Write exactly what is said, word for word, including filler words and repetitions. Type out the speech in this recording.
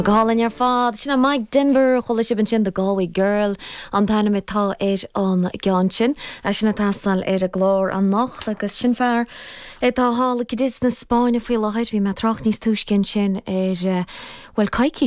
Gálan ar fád sinna Mike Denver chola si ban sin de Galway Girl an tainna mé tá éir an gceann sin a sinna tastal ar a glór an nacht agus sin fearr é tá hála go dis na Spáine faoi láid bhí me tracht níos túiscin sin ar bhfuil caiici